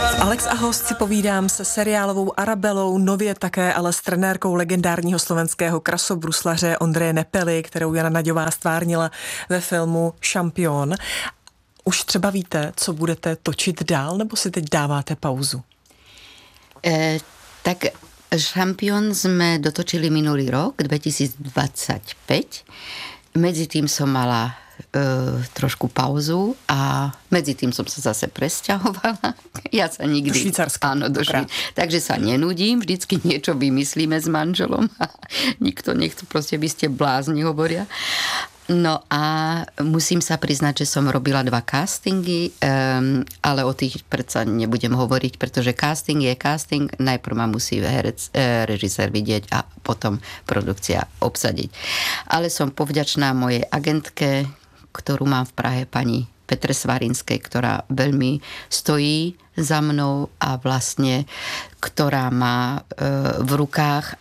Alex a host si povídám se seriálovou Arabelou, nově také ale s trenérkou legendárního slovenského krasobruslaře Ondreje Nepely, kterou Jana Naďová stvárnila ve filmu Šampion. Už třeba víte, co budete točit dál, nebo si teď dáváte pauzu? Tak Šampión sme dotočili minulý rok, 2025. Medzi tým som mala trošku pauzu a medzi tým som sa zase presťahovala. Ja sa nikdy... Do Švýcarska. Áno, takže sa nenudím, vždycky niečo vymyslíme s manželom a nikto nechce, proste vy ste blázni, hovoria. No a musím sa priznať, že som robila 2 castingy, ale o tých predsa nebudem hovoriť, pretože casting je casting, najprv ma musí režisér vidieť a potom produkcia obsadiť. Ale som povďačná mojej agentke, ktorú mám v Prahe, pani Petre Svarinskej, ktorá veľmi stojí za mnou a vlastne, ktorá má v rukách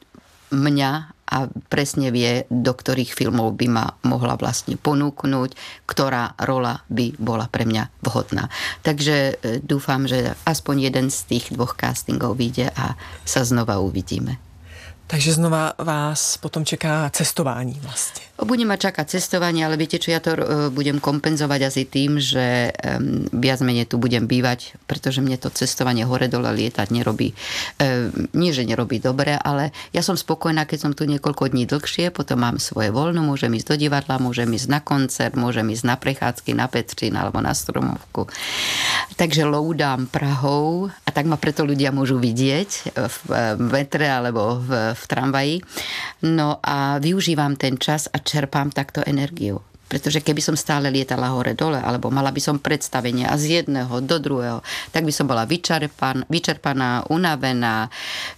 mňa a presne vie, do ktorých filmov by ma mohla vlastne ponúknuť, ktorá rola by bola pre mňa vhodná. Takže dúfam, že aspoň jeden z tých 2 castingov vyjde a sa znova uvidíme. Takže znova vás potom čeká cestování vlastně. Bude ma čakať cestovanie, ale viete čo, ja to budem kompenzovať asi tým, že viac menej tu budem bývať, pretože mne to cestovanie hore-dole lietať nerobí, nie že nerobí dobre, ale ja som spokojná, keď som tu niekoľko dní dlhšie, potom mám svoje voľno, môžem ísť do divadla, môžem ísť na koncert, môžem ísť na prechádzky, na Petřín alebo na Stromovku. Takže loudám Prahou a tak ma preto ľudia môžu vidieť v metre alebo v tramvaji. No a využívam ten čas a čerpám takto energiu. Pretože keby som stále lietala hore-dole, alebo mala by som predstavenie a z jedného do druhého, tak by som bola vyčerpaná, unavená,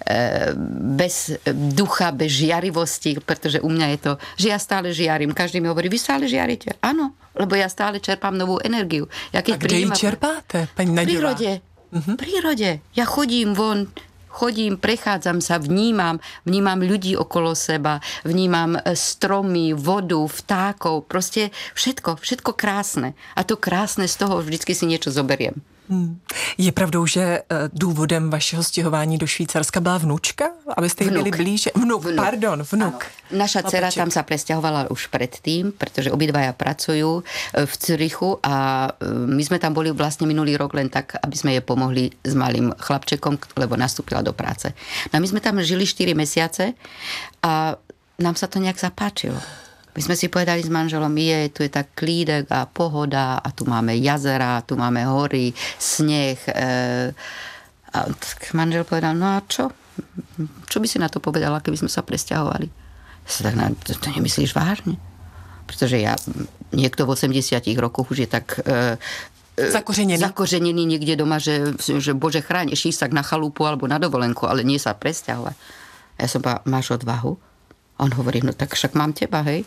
bez ducha, bez žiarivosti, pretože u mňa je to, že ja stále žiarím. Každý mi hovorí, vy stále žiarite? Áno, lebo ja stále čerpám novú energiu. Ja keď a kde ji čerpáte, pani Naďová? V prírode. Ja chodím von, prechádzam sa, vnímam ľudí okolo seba, vnímam stromy, vodu, vtákov, proste všetko krásne. A to krásne z toho vždycky si niečo zoberiem. Je pravdou, že důvodem vašeho stěhování do Švýcarska byla vnučka? Abyste jí byli blíže? Vnuk. Naša dcera tam sa presťahovala už predtým, pretože obidvaja pracujú v Zürichu a my sme tam boli vlastne minulý rok len tak, aby sme jej pomohli s malým chlapčekom, lebo nastúpila do práce. No a my sme tam žili 4 mesiace a nám sa to nejak zapáčilo. My sme si povedali s manželom, tu je tak klídek a pohoda a tu máme jazera, tu máme hory, sneh. A tak manžel povedal, no a čo? Čo by si na to povedala, keby sme sa presťahovali? To nemyslíš vážne? Pretože niekto v 80 rokoch už je tak zakořenený niekde doma, že Bože chráň, ešte ísť tak na chalupu alebo na dovolenku, ale nie sa presťahovať. Ja som povedala, máš odvahu? On hovorí, no tak však mám teba, hej?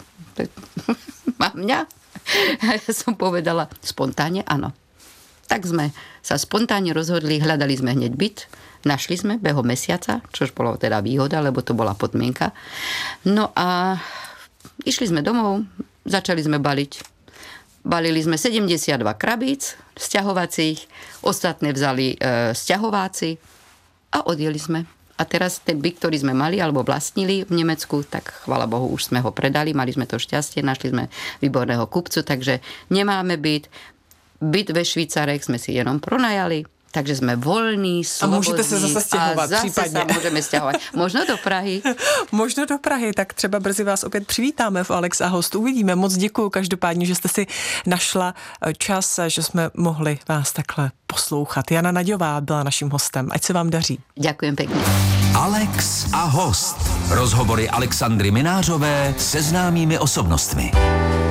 Mám mňa? A ja som povedala, spontánne áno. Tak sme sa spontánne rozhodli, hľadali sme hneď byt, našli sme behom mesiaca, čož bolo teda výhoda, lebo to bola podmienka. No a išli sme domov, začali sme baliť. Balili sme 72 krabíc sťahovacích, ostatné vzali sťahováci a odjeli sme. A teraz ten byt, ktorý sme mali alebo vlastnili v Nemecku, tak chvála Bohu, už sme ho predali, mali sme to šťastie, našli sme výborného kupcu, takže nemáme byt. Byt ve Švýcarech sme si jenom pronajali, takže sme voľní, slobodní. A môžete sa zase stěhovat případně. A zase sa môžeme sťahovať. Možno do Prahy. Možno do Prahy, tak třeba brzy vás opět přivítáme v Alex a host. Uvidíme. Moc děkuju každopádně, že jste si našla čas, že jsme mohli vás takhle poslouchat. Jana Naďová byla naším hostem. Ať se vám daří. Ďakujem pekne. Alex a host. Rozhovory Alexandry Minářové se známými osobnostmi.